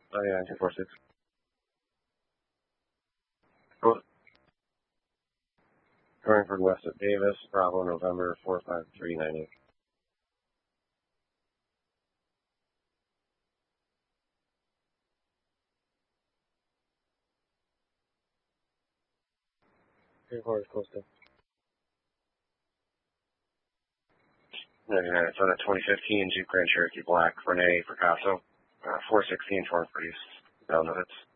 99, 246. Cool. Going for west at Davis, Bravo, November 45398. Three four is close to. 99, it's on a 2015 Jeep Grand Cherokee Black, Renee Picasso, 416 torn for use. Down to it.